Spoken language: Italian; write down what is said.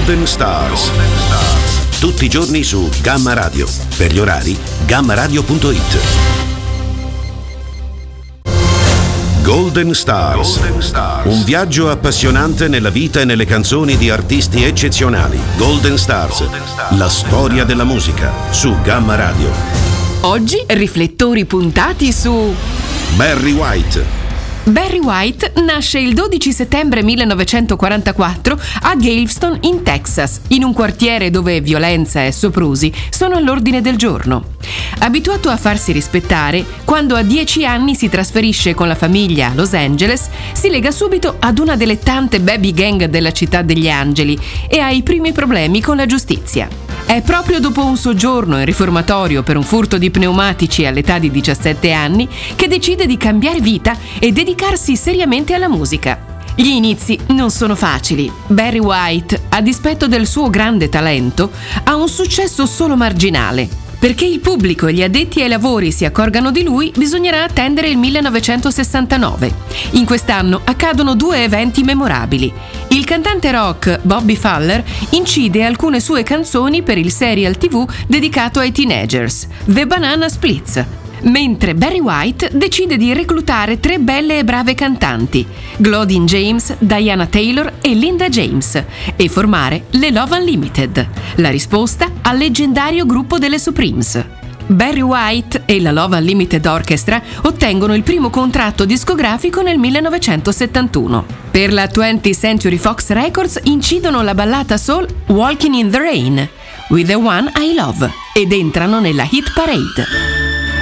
Golden Stars. Tutti i giorni su Gamma Radio. Per gli orari, gammaradio.it. Golden Stars. Un viaggio appassionante nella vita e nelle canzoni di artisti eccezionali. Golden Stars. La storia della musica su Gamma Radio. Oggi riflettori puntati su Barry White. Barry White nasce il 12 settembre 1944 a Galveston, in Texas, in un quartiere dove violenza e soprusi sono all'ordine del giorno. Abituato a farsi rispettare, quando a 10 anni si trasferisce con la famiglia a Los Angeles, si lega subito ad una delle tante baby gang della città degli angeli e ha i primi problemi con la giustizia. È proprio dopo un soggiorno in riformatorio per un furto di pneumatici all'età di 17 anni che decide di cambiare vita e dedicarsi seriamente alla musica. Gli inizi non sono facili. Barry White, a dispetto del suo grande talento, ha un successo solo marginale. Perché il pubblico e gli addetti ai lavori si accorgano di lui, bisognerà attendere il 1969. In quest'anno accadono 2 eventi memorabili. Il cantante rock Bobby Fuller incide alcune sue canzoni per il serial TV dedicato ai teenagers, The Banana Splits, mentre Barry White decide di reclutare 3 belle e brave cantanti, Claudine James, Diana Taylor e Linda James, e formare le Love Unlimited, la risposta al leggendario gruppo delle Supremes. Barry White e la Love Unlimited Orchestra ottengono il primo contratto discografico nel 1971. Per la 20th Century Fox Records incidono la ballata soul Walking in the Rain, With the One I Love, ed entrano nella hit parade.